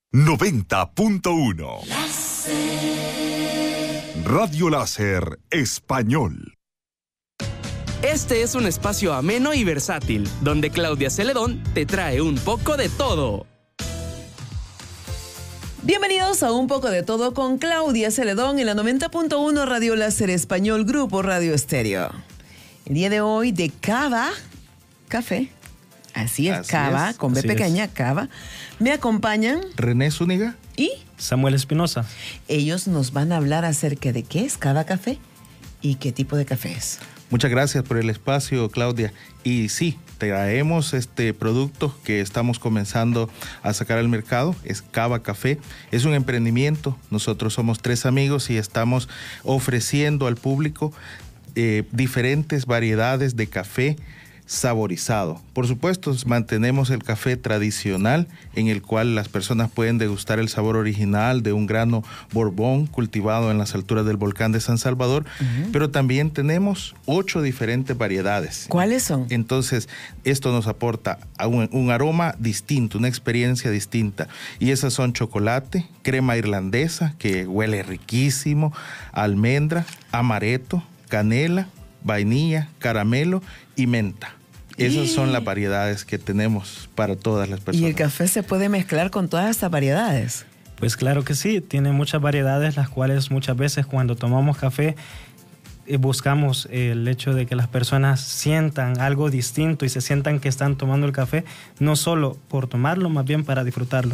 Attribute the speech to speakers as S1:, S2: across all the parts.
S1: 90.1 Radio Láser Español.
S2: Este es un espacio ameno y versátil, donde Claudia Celedón te trae un poco de todo.
S3: Bienvenidos a Un Poco de Todo con Claudia Celedón en la 90.1 Radio Láser Español, Grupo Radio Estéreo. El día de hoy de Cava Café. Así es, Cava, con B pequeña, Cava. Me acompañan
S4: René Zúñiga
S3: y
S5: Samuel Espinosa.
S3: Ellos nos van a hablar acerca de qué es Cava Café y qué tipo de café es.
S4: Muchas gracias por el espacio, Claudia. Y sí, traemos este producto que estamos comenzando a sacar al mercado, es Cava Café. Es un emprendimiento, nosotros somos 3 amigos y estamos ofreciendo al público diferentes variedades de café saborizado. Por supuesto, mantenemos el café tradicional en el cual las personas pueden degustar el sabor original de un grano Borbón cultivado en las alturas del volcán de San Salvador, pero también tenemos 8 diferentes variedades.
S3: ¿Cuáles son?
S4: Entonces, esto nos aporta a un aroma distinto, una experiencia distinta. Y esas son chocolate, crema irlandesa, que huele riquísimo, almendra, amaretto, canela, vainilla, caramelo y menta. Esas son las variedades que tenemos para todas las personas.
S3: ¿Y el café se puede mezclar con todas estas variedades?
S5: Pues claro que sí, tiene muchas variedades, las cuales muchas veces cuando tomamos café buscamos el hecho de que las personas sientan algo distinto y se sientan que están tomando el café, no solo por tomarlo, más bien para disfrutarlo.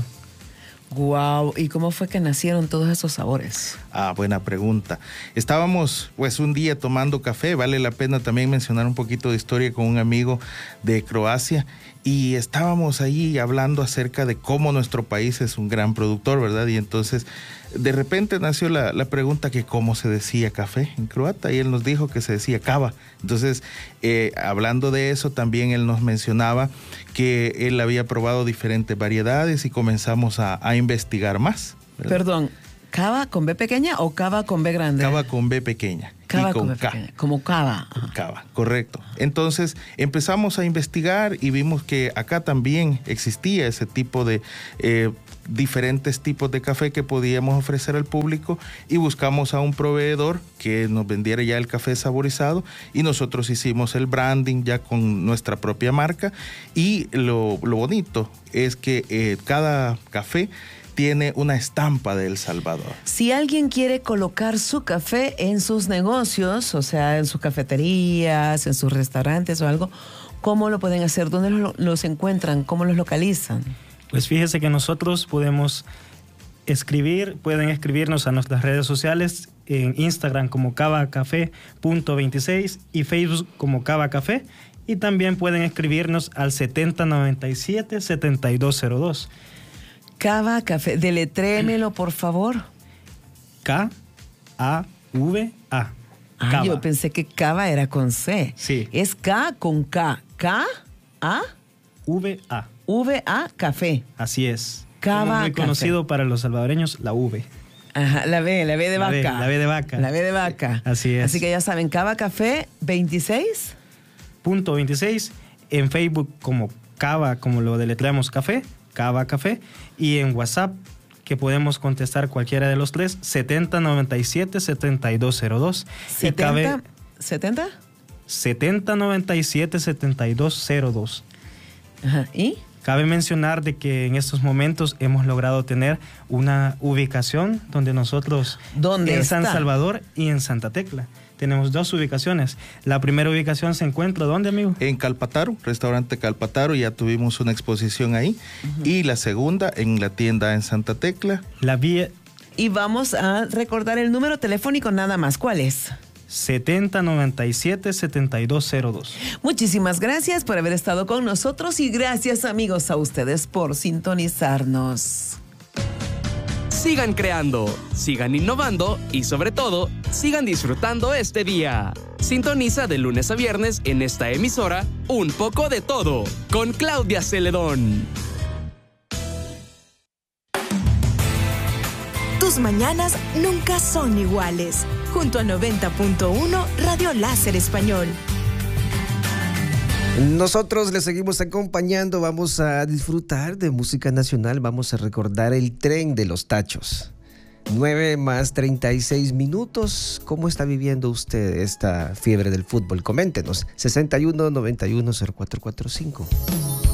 S3: Wow, ¿y cómo fue que nacieron todos esos sabores?
S4: Buena pregunta. Estábamos pues un día tomando café, vale la pena también mencionar un poquito de historia con un amigo de Croacia y estábamos ahí hablando acerca de cómo nuestro país es un gran productor, ¿verdad? Y entonces de repente nació la pregunta que cómo se decía café en croata y él nos dijo que se decía cava. Entonces, hablando de eso, también él nos mencionaba que él había probado diferentes variedades y comenzamos a investigar más, ¿verdad?
S3: Perdón, ¿cava con B pequeña o cava con B grande?
S4: Cava con B pequeña.
S3: Cava
S4: y con
S3: con B
S4: K.
S3: pequeña, como cava.
S4: Cava, correcto. Entonces empezamos a investigar y vimos que acá también existía ese tipo de diferentes tipos de café que podíamos ofrecer al público y buscamos a un proveedor que nos vendiera ya el café saborizado y nosotros hicimos el branding ya con nuestra propia marca y lo bonito es que cada café tiene una estampa de El Salvador.
S3: Si alguien quiere colocar su café en sus negocios, o sea, en sus cafeterías, en sus restaurantes o algo, ¿cómo lo pueden hacer? ¿Dónde los encuentran? ¿Cómo los localizan?
S5: Pues fíjese que nosotros podemos pueden escribirnos a nuestras redes sociales, en Instagram como cavacafé.26 y Facebook como Cava Café, y también pueden escribirnos al 7097-7202.
S3: Cava Café, deletrémelo por favor.
S5: K-A-V-A.
S3: Yo pensé que Cava era con C.
S5: Sí.
S3: Es K con K. K-A-V-A. V-A, café.
S5: Así es.
S3: Cava
S5: muy
S3: Café.
S5: Conocido para los salvadoreños, la V.
S3: Ajá, la B de vaca.
S5: La B de vaca.
S3: La B de vaca.
S5: Así es.
S3: Así que ya saben, Cava Café 26.
S5: Punto 26. En Facebook como Cava, como lo deletreamos café, Cava Café. Y en WhatsApp, que podemos contestar cualquiera de los 3, 7097-7202.
S3: ¿70? ¿70?
S5: 7097-7202.
S3: Ajá, ¿y?
S5: Cabe mencionar de que en estos momentos hemos logrado tener una ubicación donde nosotros
S3: ¿Dónde
S5: en
S3: está?
S5: San Salvador y en Santa Tecla. Tenemos 2 ubicaciones. La primera ubicación se encuentra ¿dónde, amigo?
S4: En Calpataro, restaurante Calpataro, ya tuvimos una exposición ahí. Y la segunda en la tienda en Santa Tecla.
S5: La vía.
S3: Y vamos a recordar el número telefónico nada más. ¿Cuál es?
S5: 7097-7202.
S3: Muchísimas gracias por haber estado con nosotros y gracias, amigos, a ustedes por sintonizarnos.
S2: Sigan creando, sigan innovando y sobre todo, sigan disfrutando este día. Sintoniza de lunes a viernes en esta emisora Un Poco de Todo con Claudia Celedón.
S6: Tus mañanas nunca son iguales. Junto a 90.1 Radio Láser Español.
S7: Nosotros les seguimos acompañando, vamos a disfrutar de música nacional, vamos a recordar el tren de los tachos. 9:36. ¿Cómo está viviendo usted esta fiebre del fútbol? Coméntenos. 61 91 0445.